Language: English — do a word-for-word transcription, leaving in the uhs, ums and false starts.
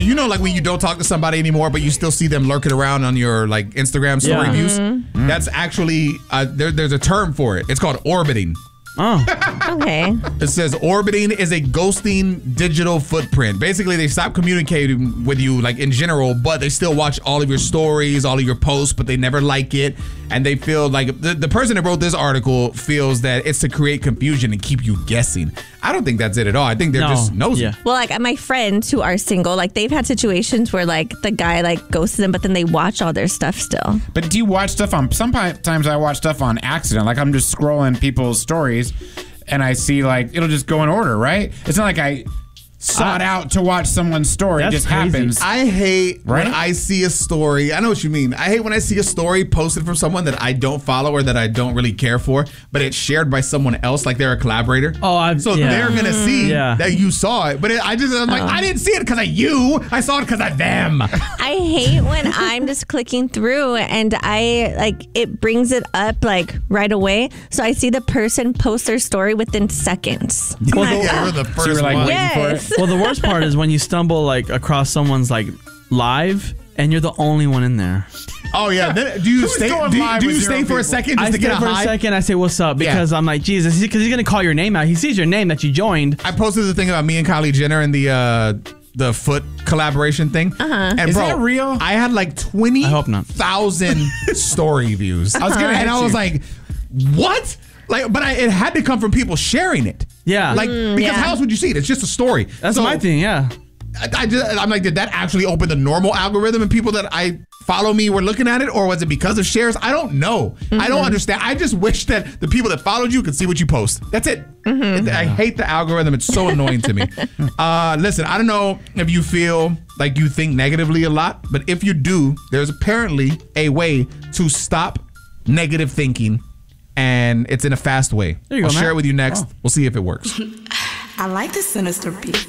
You know, like when you don't talk to somebody anymore, but you still see them lurking around on your like Instagram story Yeah. views. Mm-hmm. That's actually uh, there, there's a term for it. It's called orbiting. Oh. Okay. It says orbiting is a ghosting digital footprint. Basically, they stop communicating with you like in general, but they still watch all of your stories, all of your posts, but they never like it. And they feel like the, the person that wrote this article feels that it's to create confusion and keep you guessing. I don't think that's it at all. I think they're No. just nosy. Yeah. Well, like my friends who are single, like they've had situations where like the guy like ghosted them, but then they watch all their stuff still. But do you watch stuff on, sometimes I watch stuff on accident. Like I'm just scrolling people's stories and I see like, it'll just go in order, right? It's not like I sought I- out to watch someone's story. It That's just crazy. happens. I hate Right? when I see a story. I know what you mean. I hate when I see a story posted from someone that I don't follow or that I don't really care for, but it's shared by someone else, like they're a collaborator. Oh, I've- so yeah. they're gonna see Yeah. that you saw it, but it, I just I'm like I didn't see it because of you. I saw it because of them. I hate when I'm just clicking through and I like it brings it up like right away. So I see the person post their story within seconds. yeah, we're the first you were like one. waiting for Yes. it. Well, the worst part is when you stumble like across someone's like live and you're the only one in there. Oh yeah. Then, do you Who's stay? going Do you, live do with you zero stay for a people? second just I to stay get a for high? a second. I say, "What's up?" Yeah. Because I'm like, Jesus, because he's gonna call your name out. He sees your name that you joined. I posted the thing about me and Kylie Jenner and the uh, the foot collaboration thing. Uh-huh. And Is bro, that real? I had like twenty I hope not. thousand story views. I was gonna and hit I was you. like, what? Like, but I, it had to come from people sharing it. Yeah. Like, because yeah. how else would you see it? It's just a story. That's So, my thing. Yeah. I, I just, I'm like, did that actually open the normal algorithm and people that I follow me were looking at it, or was it because of shares? I don't know. I don't understand. I just wish that the people that followed you could see what you post. That's it. It- I hate the algorithm. It's so annoying to me. Uh, listen, I don't know if you feel like you think negatively a lot, but if you do, there's apparently a way to stop negative thinking, and it's in a fast way. There you go, I'll share Matt. it with you next. We'll see if it works. I like the sinister beat.